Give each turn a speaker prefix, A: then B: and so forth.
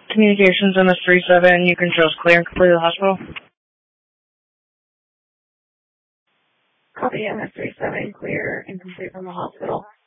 A: Communications on the 3-7, you can just clear and complete the hospital.
B: Copy MS 37, clear and complete from the hospital.